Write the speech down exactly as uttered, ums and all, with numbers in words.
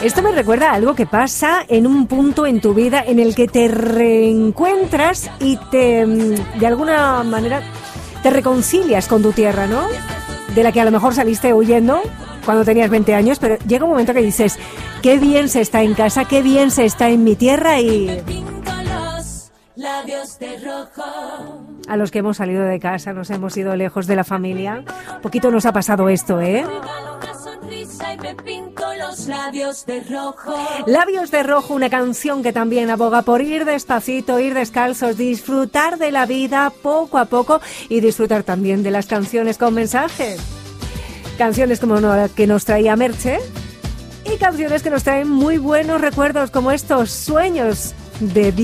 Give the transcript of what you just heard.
Esto me recuerda a algo que pasa en un punto en tu vida en el que te reencuentras y te, de alguna manera, te reconcilias con tu tierra, ¿no? De la que a lo mejor saliste huyendo cuando tenías veinte años, pero llega un momento que dices, qué bien se está en casa, qué bien se está en mi tierra y... A los que hemos salido de casa, nos hemos ido lejos de la familia, un poquito nos ha pasado esto, ¿eh? Labios de rojo. Labios de rojo, una canción que también aboga por ir despacito, ir descalzos, disfrutar de la vida poco a poco y disfrutar también de las canciones con mensaje. Canciones como la que nos traía Merche y canciones que nos traen muy buenos recuerdos como estos sueños de vida.